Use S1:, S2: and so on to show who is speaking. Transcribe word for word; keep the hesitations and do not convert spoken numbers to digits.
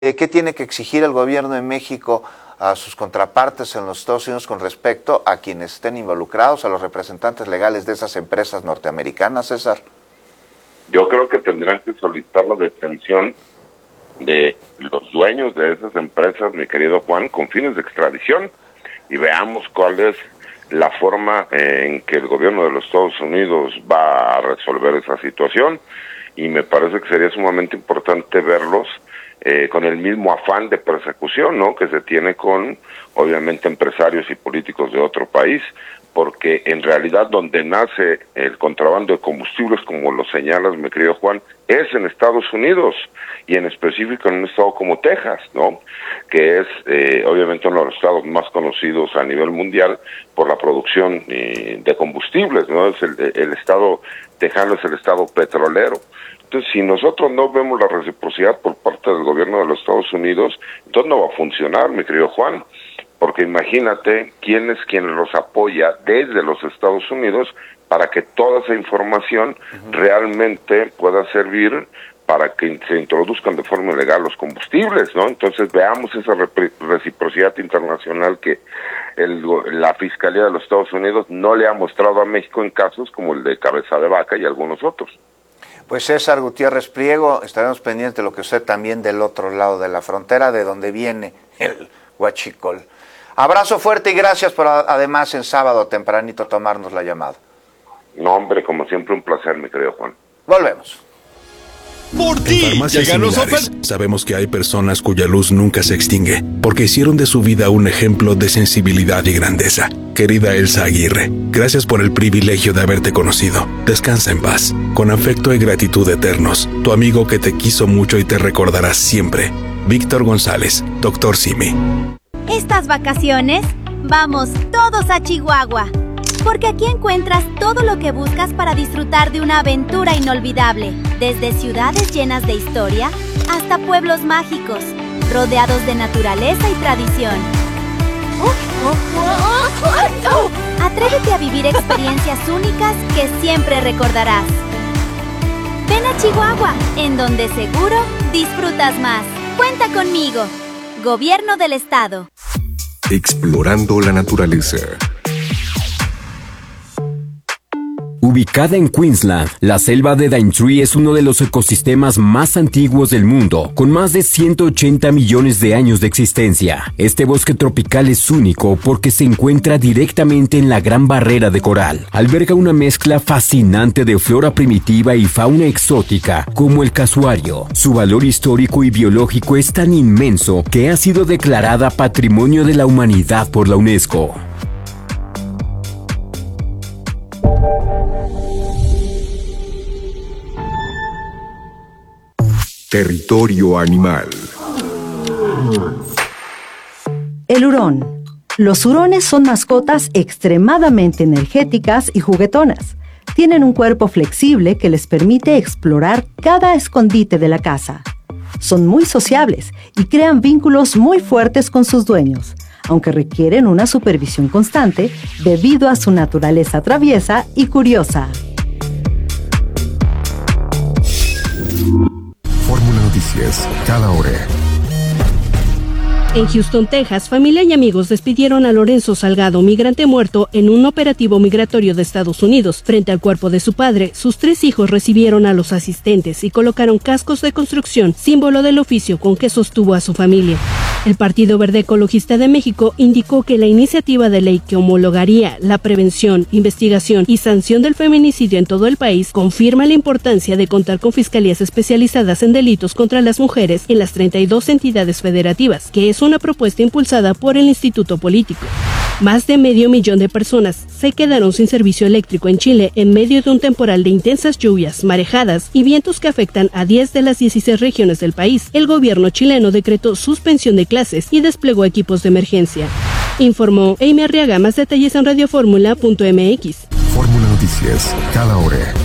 S1: ¿Qué tiene que exigir el gobierno de México a sus contrapartes en los Estados Unidos con respecto a quienes estén involucrados, a los representantes legales de esas empresas norteamericanas, César?
S2: Yo creo que tendrán que solicitar la detención de los dueños de esas empresas, mi querido Juan, con fines de extradición, y veamos cuál es la forma en que el gobierno de los Estados Unidos va a resolver esa situación, y me parece que sería sumamente importante verlos eh, con el mismo afán de persecución, ¿no?, que se tiene con, obviamente, empresarios y políticos de otro país, porque en realidad donde nace el contrabando de combustibles, como lo señalas, mi querido Juan, es en Estados Unidos, y en específico en un estado como Texas, ¿no?, que es eh, obviamente uno de los estados más conocidos a nivel mundial por la producción eh, de combustibles, ¿no? Es el, el estado tejano, es el estado petrolero. Entonces, si nosotros no vemos la reciprocidad por parte del gobierno de los Estados Unidos, entonces no va a funcionar, mi querido Juan. Porque imagínate quién es quien los apoya desde los Estados Unidos para que toda esa información uh-huh. realmente pueda servir para que se introduzcan de forma ilegal los combustibles, ¿no? Entonces veamos esa repre- reciprocidad internacional que el, la Fiscalía de los Estados Unidos no le ha mostrado a México en casos como el de Cabeza de Vaca y algunos otros.
S1: Pues César Gutiérrez Priego, estaremos pendientes de lo que usted también del otro lado de la frontera, de donde viene el huachicol. Abrazo fuerte y gracias por además en sábado tempranito tomarnos la llamada.
S2: No, hombre, como siempre un placer, mi querido Juan.
S1: Volvemos.
S3: Por ti, llegan los ofertas.
S4: Sabemos que hay personas cuya luz nunca se extingue, porque hicieron de su vida un ejemplo de sensibilidad y grandeza. Querida Elsa Aguirre, gracias por el privilegio de haberte conocido. Descansa en paz. Con afecto y gratitud eternos, tu amigo que te quiso mucho y te recordará siempre. Víctor González, doctor Simi.
S5: Estas vacaciones, vamos todos a Chihuahua, porque aquí encuentras todo lo que buscas para disfrutar de una aventura inolvidable, desde ciudades llenas de historia hasta pueblos mágicos, rodeados de naturaleza y tradición. Atrévete a vivir experiencias únicas que siempre recordarás. Ven a Chihuahua, en donde seguro disfrutas más. Cuenta conmigo. Gobierno del Estado.
S6: Explorando la naturaleza.
S7: Ubicada en Queensland, la selva de Daintree es uno de los ecosistemas más antiguos del mundo, con más de ciento ochenta millones de años de existencia. Este bosque tropical es único porque se encuentra directamente en la Gran Barrera de Coral. Alberga una mezcla fascinante de flora primitiva y fauna exótica, como el casuario. Su valor histórico y biológico es tan inmenso que ha sido declarada Patrimonio de la Humanidad por la UNESCO.
S6: Territorio animal.
S8: El hurón. Los hurones son mascotas extremadamente energéticas y juguetonas. Tienen un cuerpo flexible que les permite explorar cada escondite de la casa. Son muy sociables y crean vínculos muy fuertes con sus dueños, aunque requieren una supervisión constante debido a su naturaleza traviesa y curiosa.
S6: Fórmula Noticias, cada hora.
S9: En Houston, Texas, familia y amigos despidieron a Lorenzo Salgado, migrante muerto en un operativo migratorio de Estados Unidos. Frente al cuerpo de su padre, sus tres hijos recibieron a los asistentes y colocaron cascos de construcción, símbolo del oficio con que sostuvo a su familia. El Partido Verde Ecologista de México indicó que la iniciativa de ley que homologaría la prevención, investigación y sanción del feminicidio en todo el país confirma la importancia de contar con fiscalías especializadas en delitos contra las mujeres en las treinta y dos entidades federativas, que es una propuesta impulsada por el Instituto Político. Más de medio millón de personas se quedaron sin servicio eléctrico en Chile en medio de un temporal de intensas lluvias, marejadas y vientos que afectan a diez de las dieciséis regiones del país. El gobierno chileno decretó suspensión de clases y desplegó equipos de emergencia. Informó Amy Arriaga. Más detalles en radio fórmula punto m x.
S6: Fórmula Noticias, cada hora.